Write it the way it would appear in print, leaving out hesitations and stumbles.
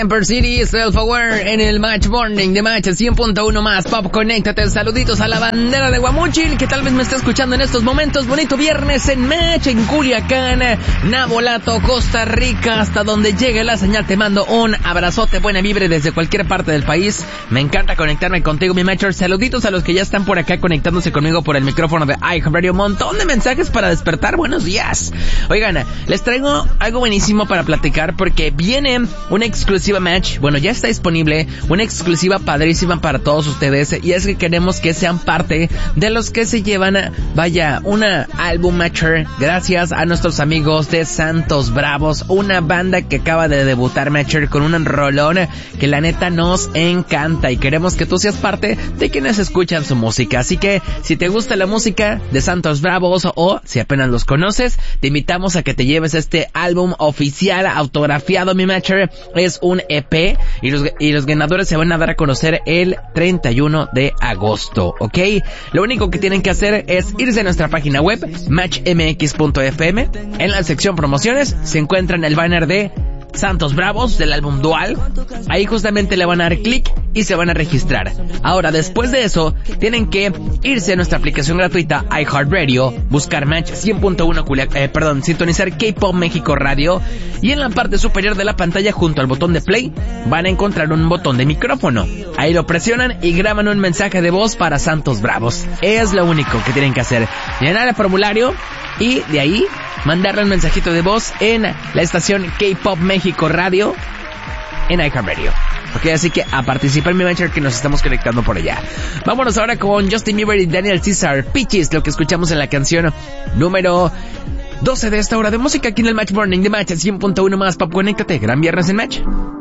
Emperor City, Self-Aware en el Match Morning de Match 100.1 más Pop. Conéctate, saluditos a la bandera de Guamuchil que tal vez me está escuchando en estos momentos. Bonito viernes en Match, en Culiacán, Navolato, Costa Rica, hasta donde llegue la señal. Te mando un abrazote, buena vibra desde cualquier parte del país. Me encanta conectarme contigo, mi Matcher. Saluditos a los que ya están por acá conectándose conmigo por el micrófono de iHeartRadio. Montón de mensajes para despertar. Buenos días. Oigan, les traigo algo buenísimo para platicar porque viene una exclusiva Match, bueno, ya está disponible una exclusiva padrísima para todos ustedes, y es que queremos que sean parte de los que se llevan, una álbum Matcher, gracias a nuestros amigos de Santos Bravos, una banda que acaba de debutar Matcher con un rolón que la neta nos encanta, y queremos que tú seas parte de quienes escuchan su música. Así que si te gusta la música de Santos Bravos o si apenas los conoces, te invitamos a que te lleves este álbum oficial autografiado, mi Matcher. Es un EP y los ganadores se van a dar a conocer el 31 de agosto, ¿ok? Lo único que tienen que hacer es irse a nuestra página web, matchmx.fm. En la sección promociones se encuentra el banner de Santos Bravos del álbum Dual. Ahí justamente le van a dar clic y se van a registrar. Ahora, después de eso, tienen que irse a nuestra aplicación gratuita iHeartRadio, buscar Match 100.1 sintonizar K-Pop México Radio, y en la parte superior de la pantalla junto al botón de play van a encontrar un botón de micrófono. Ahí lo presionan y graban un mensaje de voz para Santos Bravos. Es lo único que tienen que hacer. Llenar el formulario y de ahí mandarle un mensajito de voz en la estación K-Pop México Radio en iHeartRadio. Ok, así que a participar, mi Matcher, que nos estamos conectando por allá. Vámonos ahora con Justin Bieber y Daniel Caesar, Peaches, lo que escuchamos en la canción número 12 de esta hora de música aquí en el Match Morning de Match 100.1 más Pop. Conéctate, gran viernes en Match.